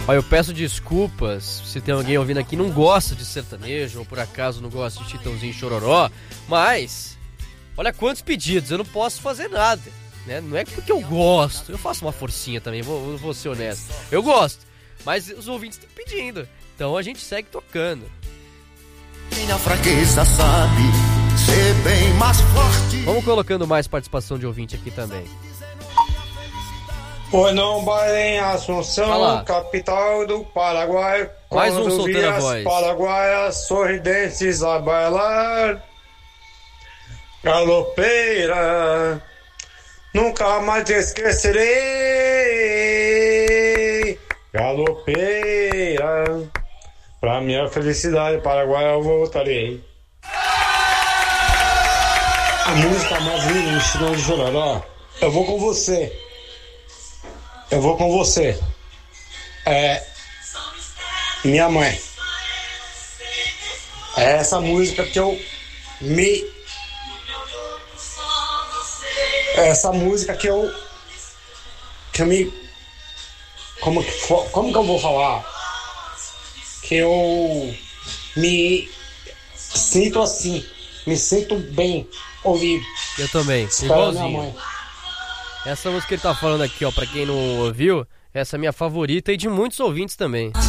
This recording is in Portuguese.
Olha, eu peço desculpas se tem alguém ouvindo aqui que não gosta de sertanejo ou por acaso não gosta de Chitãozinho e Chororó, mas olha quantos pedidos, eu não posso fazer nada, né? Não é porque eu gosto, eu faço uma forcinha também, vou ser honesto. Eu gosto, mas os ouvintes estão pedindo, então a gente segue tocando. Quem na fraqueza sabe ser bem mais forte. Vamos colocando mais participação de ouvinte aqui também. Pois não vai em Assunção, capital do Paraguai. Mais um quando solteiro vi a as voz. paraguaias sorridentes a bailar. Galopeira, nunca mais esquecerei. Galopeira, pra minha felicidade paraguaia eu voltarei. A música mais linda do Chitão de Chororó. Eu vou com você. Eu vou com você. Minha mãe. É essa música que eu me... É essa música que eu me... Como que eu vou falar? Que eu me sinto assim. Me sinto bem ouvido. Eu também, igualzinho. Essa música que ele tá falando aqui, ó, pra quem não ouviu, essa é a minha favorita e de muitos ouvintes também.